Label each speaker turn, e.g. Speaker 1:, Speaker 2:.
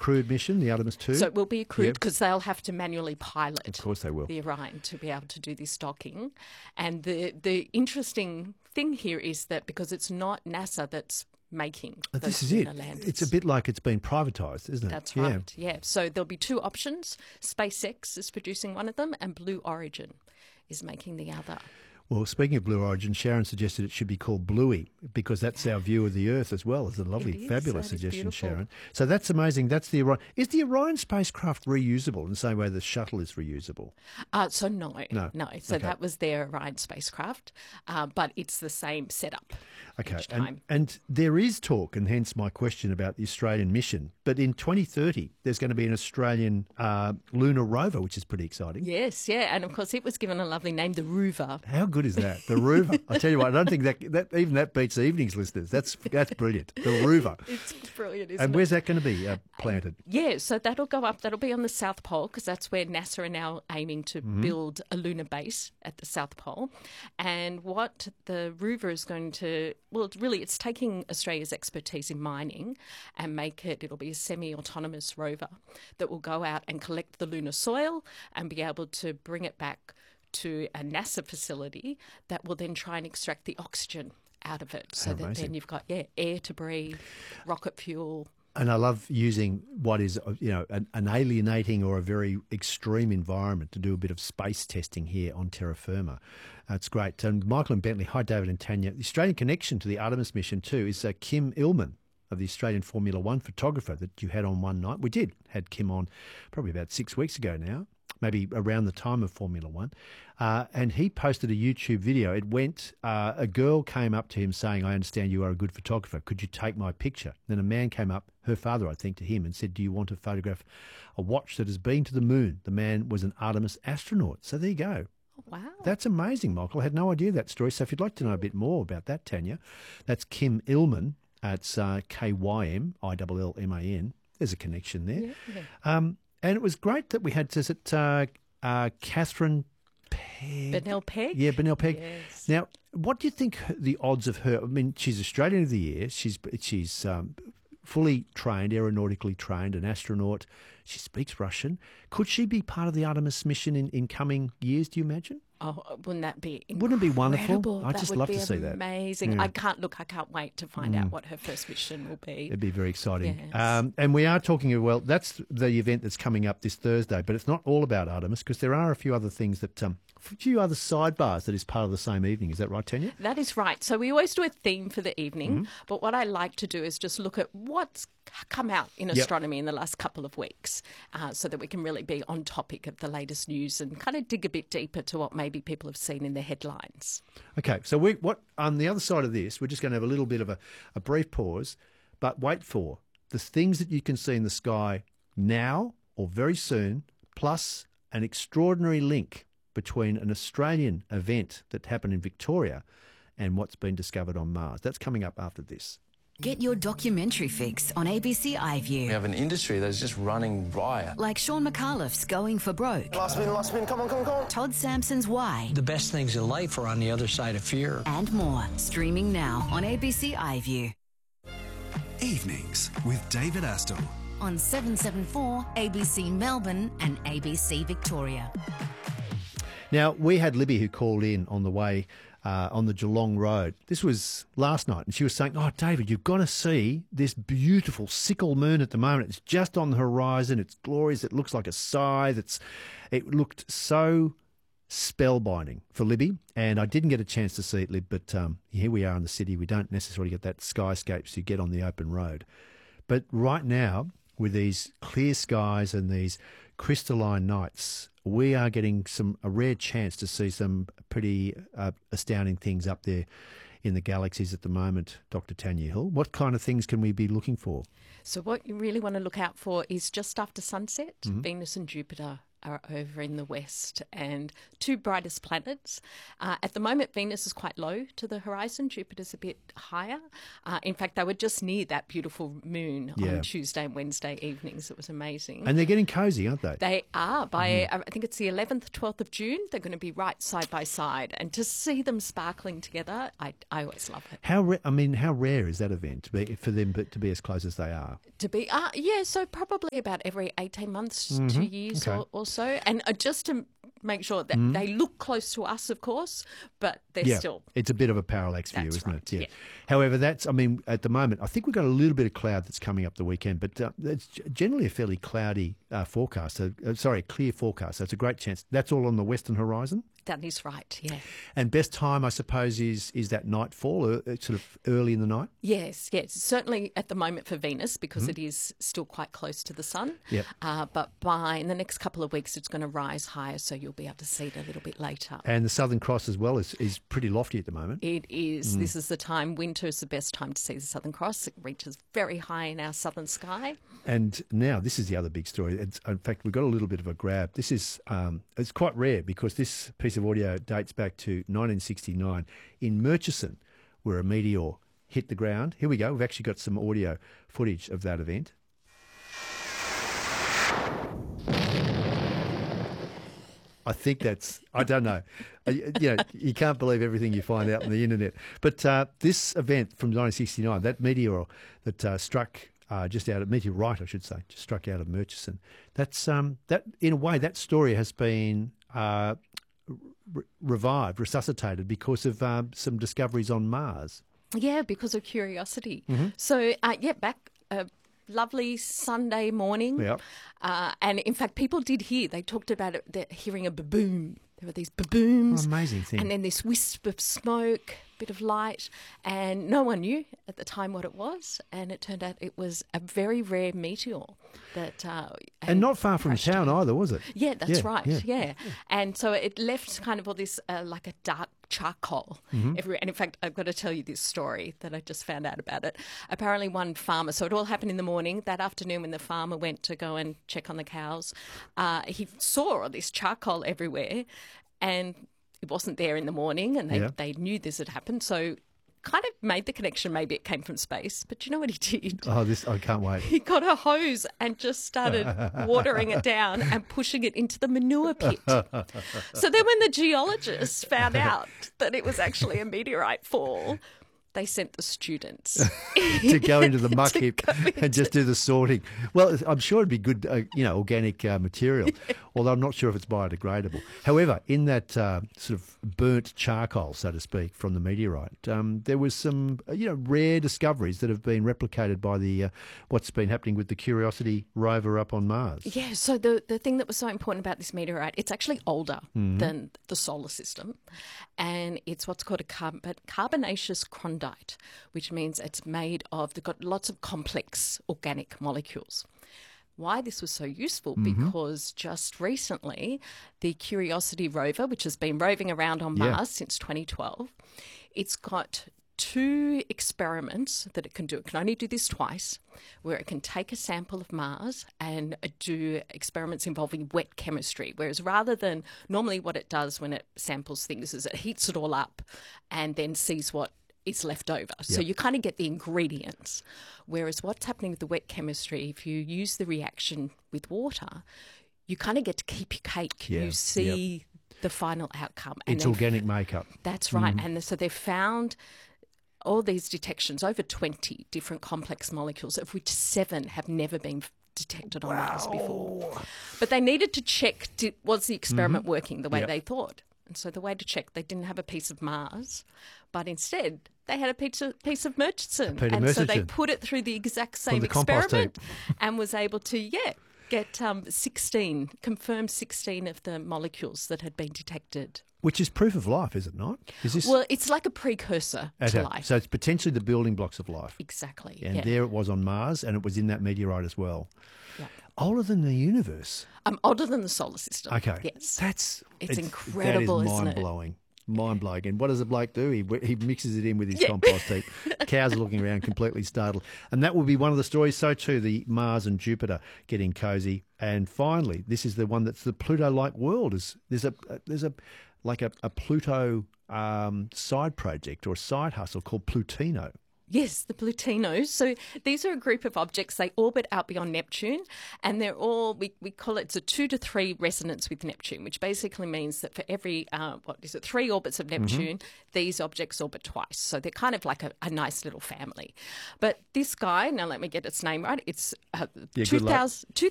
Speaker 1: crewed mission, the Artemis 2?
Speaker 2: So it will be a crewed because they'll have to manually pilot.
Speaker 1: Of course they will.
Speaker 2: The Orion to be able to do this docking. And the interesting thing here is that because it's not NASA that's making
Speaker 1: This
Speaker 2: those
Speaker 1: is it.
Speaker 2: landers.
Speaker 1: It's a bit like it's been privatised, isn't it?
Speaker 2: That's right, yeah. So there'll be two options. SpaceX is producing one of them and Blue Origin is making the other.
Speaker 1: Well, speaking of Blue Origin, Sharon suggested it should be called Bluey because that's our view of the Earth as well. It's a lovely, fabulous suggestion, Sharon. So that's amazing. That's the Orion. Is the Orion spacecraft reusable in the same way the shuttle is reusable?
Speaker 2: So no. So that was their Orion spacecraft, but it's the same setup.
Speaker 1: Okay,
Speaker 2: each time.
Speaker 1: and there is talk, and hence my question about the Australian mission, but in 2030 there's going to be an Australian lunar rover, which is pretty exciting.
Speaker 2: Yes, yeah, and of course it was given a lovely name, the Rover.
Speaker 1: How good is that? The Rover. I tell you what, I don't think that even that beats evenings listeners. That's brilliant. The Rover.
Speaker 2: It's brilliant, isn't it?
Speaker 1: And where's that going to be planted?
Speaker 2: Yeah, so that'll go up. That'll be on the South Pole because that's where NASA are now aiming to build a lunar base at the South Pole. And what the Rover is going to, well, it's taking Australia's expertise in mining and it'll be a semi-autonomous rover that will go out and collect the lunar soil and be able to bring it back to a NASA facility that will then try and extract the oxygen out of it so that then you've got air to breathe, rocket fuel.
Speaker 1: And I love using what is an alienating or a very extreme environment to do a bit of space testing here on terra firma. It's great. And Michael and Bentley, hi David and Tanya. The Australian connection to the Artemis mission too is Kim Illman of the Australian Formula One photographer that you had on one night. We had Kim on probably about 6 weeks ago now, maybe around the time of Formula One. And he posted a YouTube video. It went, a girl came up to him saying, I understand you are a good photographer. Could you take my picture? Then a man came up, her father, I think, to him and said, do you want to photograph a watch that has been to the moon? The man was an Artemis astronaut. So there you go.
Speaker 2: Oh, wow.
Speaker 1: That's amazing, Michael. I had no idea that story. So if you'd like to know a bit more about that, Tanya, that's Kim Illman. It's Kymmillman. There's a connection there.
Speaker 2: Yeah.
Speaker 1: And it was great that we had, Catherine
Speaker 2: Bennell Pegg?
Speaker 1: Yeah, Bennell Pegg.
Speaker 2: Yes.
Speaker 1: Now, what do you think the odds of her? I mean, she's Australian of the Year. She's fully trained, aeronautically trained, an astronaut. She speaks Russian. Could she be part of the Artemis mission in coming years, do you imagine?
Speaker 2: Oh, wouldn't that be incredible?
Speaker 1: Wouldn't it be wonderful? I'd just love to see that.
Speaker 2: Amazing.
Speaker 1: Yeah.
Speaker 2: I can't wait to find out what her first mission will be.
Speaker 1: It'd be very exciting.
Speaker 2: Yes.
Speaker 1: And we are talking, that's the event that's coming up this Thursday, but it's not all about Artemis because there are a few other things that, a few other sidebars that is part of the same evening. Is that right, Tanya?
Speaker 2: That is right. So we always do a theme for the evening, but what I like to do is just look at what's come out in astronomy in the last couple of weeks so that we can really be on topic of the latest news and kind of dig a bit deeper to what maybe people have seen in the headlines.
Speaker 1: Okay, so what on the other side of this, we're just going to have a little bit of a brief pause, but wait for the things that you can see in the sky now or very soon, plus an extraordinary link between an Australian event that happened in Victoria and what's been discovered on Mars. That's coming up after this.
Speaker 3: Get your documentary fix on ABC iView.
Speaker 4: We have an industry that's just running riot.
Speaker 3: Like Sean McAuliffe's Going for Broke.
Speaker 5: Last spin, come on.
Speaker 3: Todd Sampson's Why.
Speaker 6: The best things in life are on the other side of fear.
Speaker 3: And more. Streaming now on ABC iView.
Speaker 7: Evenings with David Astle.
Speaker 3: On 774 ABC Melbourne and ABC Victoria.
Speaker 1: Now, we had Libby who called in on the way on the Geelong Road. This was last night, and she was saying, David, you've got to see this beautiful sickle moon at the moment. It's just on the horizon. It's glorious. It looks like a scythe. It looked so spellbinding for Libby, and I didn't get a chance to see it, Lib, but here we are in the city. We don't necessarily get that skyscapes you get on the open road. But right now, with these clear skies and these crystalline nights, we are getting a rare chance to see some pretty astounding things up there in the galaxies at the moment, Dr. Tanya Hill. What kind of things can we be looking for?
Speaker 2: So what you really want to look out for is just after sunset, Venus and Jupiter are over in the west, and two brightest planets. At the moment, Venus is quite low to the horizon. Jupiter's a bit higher. In fact, they were just near that beautiful moon
Speaker 1: Yeah.
Speaker 2: on Tuesday and Wednesday evenings. It was amazing.
Speaker 1: And they're getting cosy, aren't they?
Speaker 2: They are. By I think it's the 11th, 12th of June, they're going to be right side by side. And to see them sparkling together, I always love it.
Speaker 1: How rare is that event for them to be as close as they are?
Speaker 2: To be, so probably about every 18 months, 2 years
Speaker 1: Okay.
Speaker 2: or so. And just to make sure that they look close to us, of course, but they're still.
Speaker 1: It's a bit of a parallax view,
Speaker 2: That's
Speaker 1: isn't
Speaker 2: right,
Speaker 1: it?
Speaker 2: yeah.
Speaker 1: However, at the moment, I think we've got a little bit of cloud that's coming up the weekend, but it's generally a fairly cloudy forecast. Clear forecast. So it's a great chance. That's all on the western horizon.
Speaker 2: That is right, yeah.
Speaker 1: And best time, I suppose, is that nightfall, sort of early in the night?
Speaker 2: Yes. Certainly at the moment for Venus, because it is still quite close to the sun.
Speaker 1: Yep.
Speaker 2: But in the next couple of weeks, it's going to rise higher, so you'll be able to see it a little bit later.
Speaker 1: And the Southern Cross as well is pretty lofty at the moment.
Speaker 2: It is. This is the time. Winter is the best time to see the Southern Cross. It reaches very high in our southern sky.
Speaker 1: And now this is the other big story. In fact, we've got a little bit of a grab. This is it's quite rare because this piece of audio dates back to 1969 in Murchison, where a meteor hit the ground. Here we go. We've actually got some audio footage of that event. I think I don't know. You can't believe everything you find out on the internet. But this event from 1969, that meteor that struck meteorite, I should say, just struck out of Murchison. That's that in a way that story has been resuscitated because of some discoveries on Mars.
Speaker 2: Yeah, because of curiosity.
Speaker 1: Mm-hmm.
Speaker 2: So, back a lovely Sunday morning.
Speaker 1: Yeah.
Speaker 2: And in fact, people did hear, they talked about it, they're hearing a baboom. There were these babooms.
Speaker 1: Amazing thing.
Speaker 2: And then this wisp of smoke, bit of light. And no one knew at the time what it was. And it turned out it was a very rare meteor that...
Speaker 1: and not far from town either, was it?
Speaker 2: Yeah, that's right.
Speaker 1: yeah.
Speaker 2: Yeah. And so it left kind of all this like a dark charcoal everywhere. And in fact, I've got to tell you this story that I just found out about it. Apparently one farmer, so it all happened in the morning. That afternoon when the farmer went to go and check on the cows, he saw all this charcoal everywhere and it wasn't there in the morning and they knew this had happened. So kind of made the connection, maybe it came from space. But you know what he did?
Speaker 1: Oh, I can't wait.
Speaker 2: He got a hose and just started watering it down and pushing it into the manure pit. So then when the geologists found out that it was actually a meteorite fall, they sent the students
Speaker 1: to go into the muck heap and just do the sorting. Well, I'm sure it'd be good, organic material, although I'm not sure if it's biodegradable. However, in that sort of burnt charcoal, so to speak, from the meteorite, there was some, rare discoveries that have been replicated by the what's been happening with the Curiosity rover up on Mars.
Speaker 2: Yeah, so the thing that was so important about this meteorite, it's actually older than the solar system, and it's what's called a carbonaceous chondrite, which means it's made of, they've got lots of complex organic molecules. Why this was so useful? Because just recently, the Curiosity rover, which has been roving around on Mars since 2012, it's got 2 experiments that it can do. It can only do this twice, where it can take a sample of Mars and do experiments involving wet chemistry, whereas rather than normally what it does when it samples things is it heats it all up and then sees what is left over. So you kind of get the ingredients. Whereas what's happening with the wet chemistry, if you use the reaction with water, you kind of get to keep your cake.
Speaker 1: Yeah,
Speaker 2: You see the final outcome.
Speaker 1: It's organic makeup.
Speaker 2: That's right. And so they've found all these detections, over 20 different complex molecules, of which 7 have never been detected on Mars before. But they needed to check, was the experiment working the way they thought? And so the way to check, they didn't have a piece of Mars, but instead they had a piece of Murchison. So they put it through the exact same experiment and was able to, get confirm 16 of the molecules that had been detected.
Speaker 1: Which is proof of life, is it not?
Speaker 2: Well, it's like a precursor to life.
Speaker 1: So it's potentially the building blocks of life.
Speaker 2: Exactly.
Speaker 1: And there it was on Mars, and it was in that meteorite as well.
Speaker 2: Yeah.
Speaker 1: Older than the universe.
Speaker 2: Older than the solar system.
Speaker 1: Okay.
Speaker 2: Yes.
Speaker 1: It's
Speaker 2: incredible,
Speaker 1: that is
Speaker 2: isn't it?
Speaker 1: mind-blowing. mind-blowing. And what does the bloke do? He mixes it in with his compost heap. Cows are looking around completely startled. And that will be one of the stories. So too, the Mars and Jupiter getting cosy. And finally, this is the one that's the Pluto-like world. There's a Pluto side project or a side hustle called Plutino.
Speaker 2: Yes, the Plutinos. So these are a group of objects. They orbit out beyond Neptune, and they're all, we call it, it's a 2 to 3 resonance with Neptune, which basically means that for every, 3 orbits of Neptune, these objects orbit twice. So they're kind of like a nice little family. But this guy, now let me get its name right, it's
Speaker 1: good luck.
Speaker 2: 2000